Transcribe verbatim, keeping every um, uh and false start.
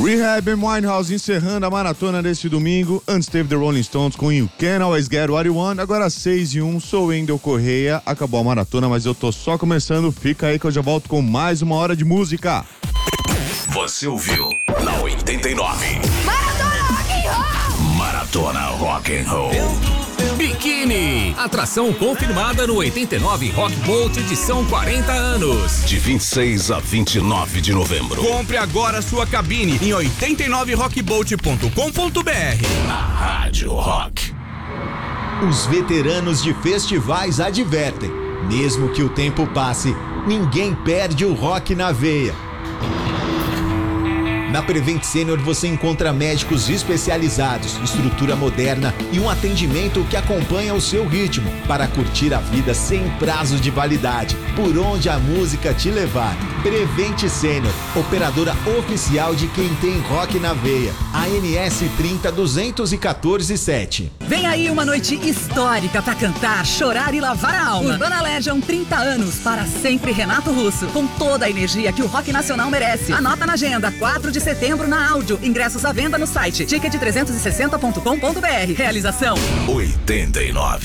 Rehab e Winehouse encerrando a maratona deste domingo. Antes teve The Rolling Stones com You Can Always Get What You Want. Agora seis e um, sou Wendel Correia. Acabou a maratona, mas eu tô só começando. Fica aí que eu já volto com mais uma hora de música. Você ouviu na oitenta e nove. Maratona Rock and Roll! Maratona Rock and Roll. Biquíni, atração confirmada no oitenta e nove Rock Bolt edição quarenta anos. De vinte e seis a vinte e nove de novembro. Compre agora sua cabine em oitenta e nove rock bolt ponto com ponto b r. Na Rádio Rock. Os veteranos de festivais advertem: mesmo que o tempo passe, ninguém perde o rock na veia. Na Prevent Senior você encontra médicos especializados, estrutura moderna e um atendimento que acompanha o seu ritmo para curtir a vida sem prazo de validade, por onde a música te levar. Prevent Senior, operadora oficial de quem tem rock na veia. A N S trinta duzentos e quatorze sete. Vem aí uma noite histórica para cantar, chorar e lavar a alma. Urbana Legion, trinta anos, para sempre Renato Russo, com toda a energia que o rock nacional merece. Anota na agenda, quatro de setembro na Áudio. Ingressos à venda no site ticket trezentos e sessenta ponto com ponto b r. Realização oitenta e nove.